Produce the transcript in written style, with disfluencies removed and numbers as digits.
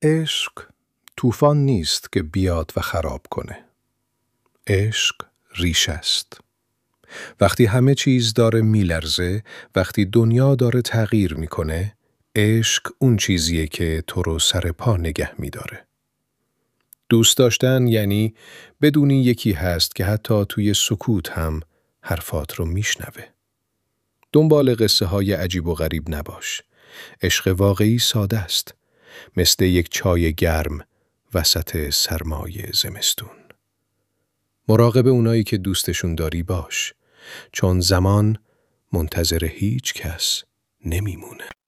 عشق طوفان نیست که بیاد و خراب کنه. عشق ریش است. وقتی همه چیز داره میلرزه، وقتی دنیا داره تغییر میکنه، عشق اون چیزیه که تو رو سر پا نگه میداره. دوست داشتن یعنی بدونی یکی هست که حتی توی سکوت هم حرفات رو میشنوه. دنبال قصه های عجیب و غریب نباش. عشق واقعی ساده است. مثل یک چای گرم وسط سرمای زمستون. مراقب اونایی که دوستشون داری باش. چون زمان منتظر هیچ کس نمیمونه.